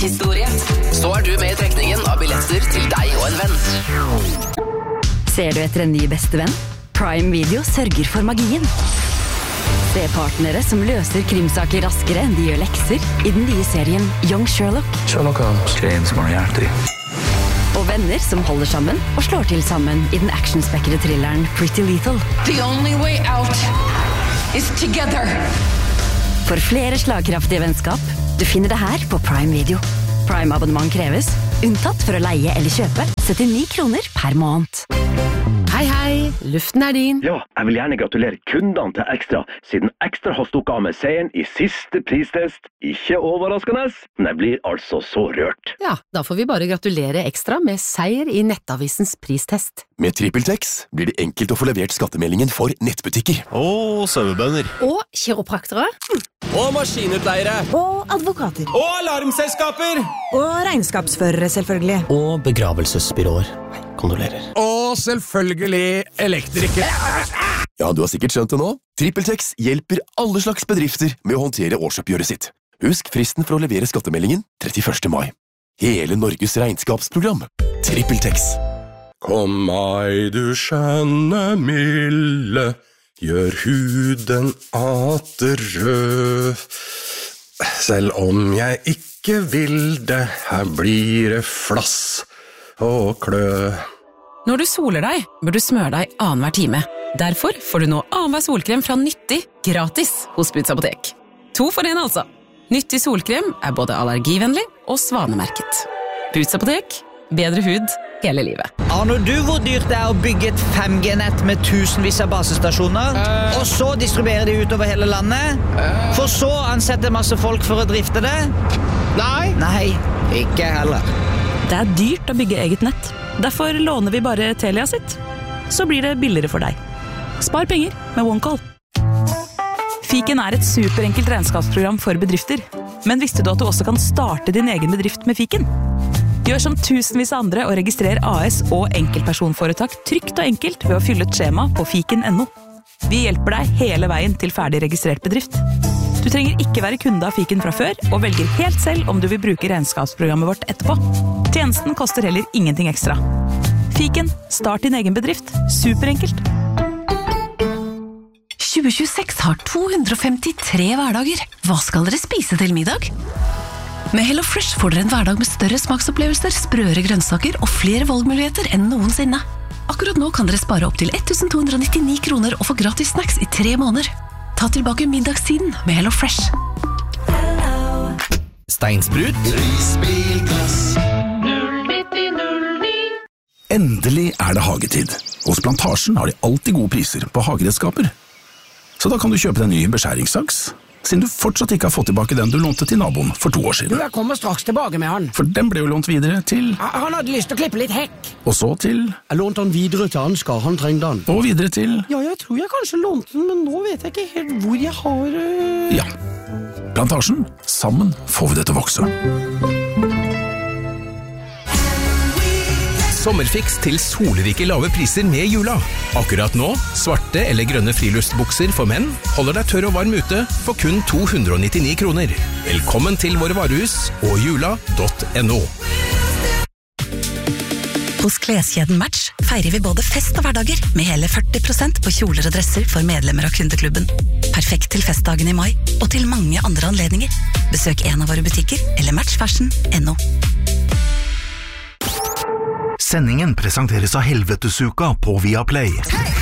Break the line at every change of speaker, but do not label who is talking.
musikkhistorie. Så du med I trekningen av billetter til deg og en venn.
Ser du etter en ny bestevenn? Prime Video sørger for magien. Se partnere som løser krimsaker raskere enn de gjør lekser I den nye serien Young Sherlock.
Sherlock Holmes, James Moriarty.
Og venner som holder sammen og slår til sammen I den actionspekkede thrilleren Pretty Lethal.
The only way out is together.
For flere slagkraftige vennskap, du finner det her på Prime Video. Prime-abonnement kreves, unntatt for å leie eller kjøpe, 79 kroner per måned.
Hei, hei, luften din.
Ja, jeg vil gjerne gratulere kundene til Extra, siden Extra har stukket av med seieren I siste pristest. Ikke overraskende, men jeg blir altså så rørt.
Ja, da får vi bare gratulere Ekstra med seier I Nettavisens pristest.
Med TrippelTex blir det enkelt å få levert skattemeldingen for nettbutikker.
Og sauebønder.
Og kiropraktere.
Og maskinutleiere.
Og advokater.
Og alarmselskaper.
Og regnskapsførere, selvfølgelig.
Og begravelsesbyråer. Kondolerer.
Og selvfølgelig elektrikere.
Ja, du har sikkert skjønt det nå. TrippelTex hjelper alle slags bedrifter med å håndtere årsoppgjøret sitt. Husk fristen for å levere skattemeldingen 31. mai. Hele Norges regnskapsprogram. TrippelTex.
Kom meg, du skjønne milde, gjør huden atter rød. Selv om jeg ikke vil det, her blir det flass og klø.
Når du soler deg, bør du smøre deg annenhver time. Derfor får du nå annenhver solkrem fra Nyttig gratis hos Boots Apotek. 2 for 1 altså. Nyttig solkrem både allergivennlig og svanemerket. Boots Apotek, bedre hud hele livet.
Aner du hvor dyrt det å bygge et 5G-nett med tusenvis av basestasjoner, og så distribuere de utover hele landet, for så ansette masse folk for å drifte det? Nei, ikke heller.
Det dyrt å bygge eget nett. Derfor låner vi bare Telia sitt. Så blir det billigere for deg. Spar penger med OneCall. Fiken et superenkelt regnskapsprogram for bedrifter. Men visste du at du også kan starte din egen bedrift med Fiken? Gjør som tusenvis av andre og registrer AS og enkeltpersonforetak trygt og enkelt ved å fylle et skjema på fiken.no. Vi hjelper deg hele veien til ferdig registrert bedrift. Du trenger ikke være kunde av Fiken fra før, og velger helt selv om du vil bruke regnskapsprogrammet vårt etterpå. Tjenesten koster heller ingenting ekstra. Fiken, start din egen bedrift. Superenkelt.
2026 har 253 hverdager. Hva skal dere spise til middag? Med HelloFresh får dere en hverdag med større smaksopplevelser, sprøere grønnsaker og flere valgmuligheter enn noensinne. Akkurat nå kan dere spare opp til 1299 kroner og få gratis snacks I 3 måneder. Ta tilbake middagstiden med HelloFresh.
Steinsprut.
Prisbilglass.
09009.
Endelig det hagetid. Hos Plantasjen har de alltid gode priser på hageredskaper. Så da kan du kjøpe deg en ny beskjæringssaks, siden du fortsatt ikke har fått tilbake den du lånte til naboen for 2 år siden.
Jeg kommer straks tilbake med han.
For den ble jo lånt videre til...
Han hadde lyst til å klippe litt hekk.
Og så til...
Jeg lånte han videre til Ansgar, han trengte han.
Og videre til...
Ja, jeg tror jeg kanskje lånte den, men nå vet jeg ikke helt hvor jeg har...
Ja. Plantasjen, sammen får vi det til å vokse.
Sommerfiks til solrike lave priser med Jula. Akkurat nå, svarte eller grønne friluftsbukser for menn holder deg tørr og varm ute for kun 299 kroner. Velkommen til våre varehus og jula.no.
Hos kleskjeden Match feirer vi både fest og hverdager med hele 40% på kjoler og dresser for medlemmer av kundeklubben. Perfekt til festdagen I mai og til mange andre anledninger. Besøk en av våre butikker eller matchfashion.no.
Sendingen presenteres av Helvetesuka på Viaplay.